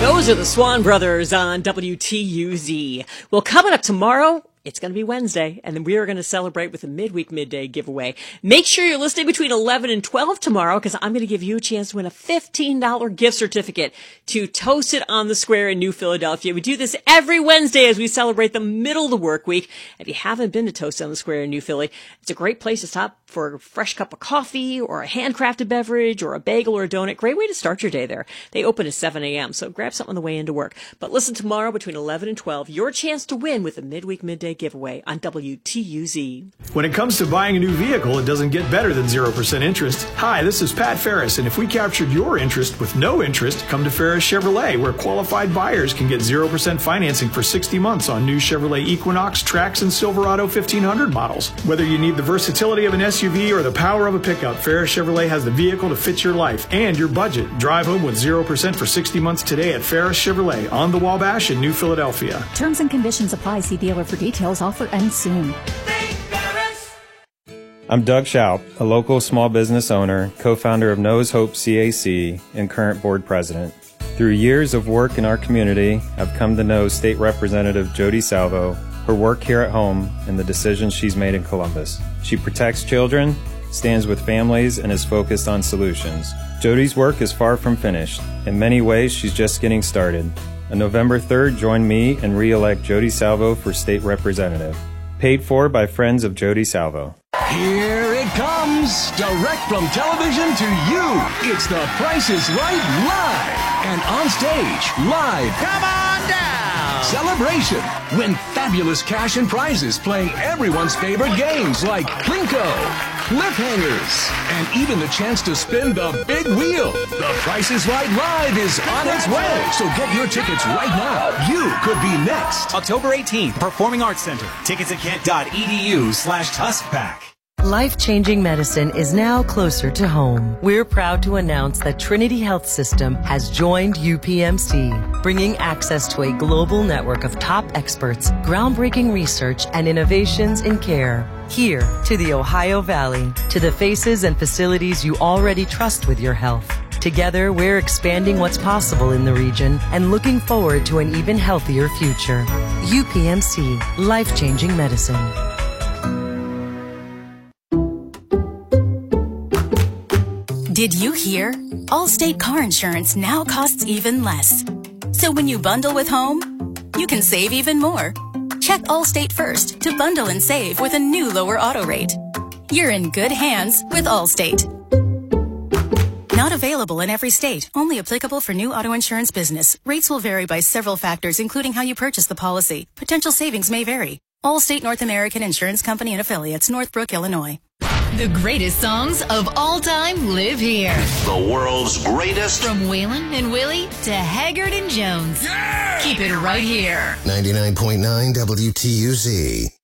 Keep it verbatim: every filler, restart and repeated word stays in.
Those are the Swan Brothers on W T U Z. Well, coming up tomorrow, it's going to be Wednesday, and then we are going to celebrate with a midweek midday giveaway. Make sure you're listening between eleven and twelve tomorrow, because I'm going to give you a chance to win a fifteen dollars gift certificate to Toast It on the Square in New Philadelphia. We do this every Wednesday as we celebrate the middle of the work week. If you haven't been to Toast It on the Square in New Philly, it's a great place to stop for a fresh cup of coffee or a handcrafted beverage or a bagel or a donut. Great way to start your day there. They open at seven a.m., so grab something on the way into work. But listen tomorrow between eleven and twelve, your chance to win with a midweek midday giveaway on W T U Z. When it comes to buying a new vehicle, it doesn't get better than zero percent interest. Hi, this is Pat Ferris, and if we captured your interest with no interest, come to Ferris Chevrolet, where qualified buyers can get zero percent financing for sixty months on new Chevrolet Equinox, Trax, and Silverado fifteen hundred models. Whether you need the versatility of an S U V or the power of a pickup, Ferris Chevrolet has the vehicle to fit your life and your budget. Drive home with zero percent for sixty months today at Ferris Chevrolet on the Wabash in New Philadelphia. Terms and conditions apply. See dealer for details. Offer ends soon. I'm Doug Schaup, a local small business owner, co-founder of Nose Hope C A C, and current board president. Through years of work in our community, I've come to know State Representative Jody Salvo, her work here at home, and the decisions she's made in Columbus. She protects children, stands with families, and is focused on solutions. Jody's work is far from finished. In many ways, she's just getting started. On November third, join me and re-elect Jody Salvo for State Representative. Paid for by friends of Jody Salvo. Here it comes, direct from television to you. It's The Price is Right Live. And on stage, live. Come on down. Celebration. Win fabulous cash and prizes playing everyone's favorite games like Plinko, Cliffhangers, and even the chance to spin the big wheel. The Price is Right Live is on its way. So get your tickets right now. You could be next. October eighteenth, Performing Arts Center. Tickets at kent.edu slash tuskpack. Life-changing medicine is now closer to home. We're proud to announce that Trinity Health System has joined U P M C, bringing access to a global network of top experts, groundbreaking research, and innovations in care. Here to the Ohio Valley, to the faces and facilities you already trust with your health. Together, we're expanding what's possible in the region and looking forward to an even healthier future. U P M C, life-changing medicine. Did you hear? Allstate car insurance now costs even less. So when you bundle with home, you can save even more. Check Allstate first to bundle and save with a new lower auto rate. You're in good hands with Allstate. Not available in every state. Only applicable for new auto insurance business. Rates will vary by several factors, including how you purchase the policy. Potential savings may vary. Allstate North American Insurance Company and Affiliates, Northbrook, Illinois. The greatest songs of all time live here. The world's greatest. From Waylon and Willie to Haggard and Jones. Yeah! Keep it right here. ninety-nine point nine W T U Z.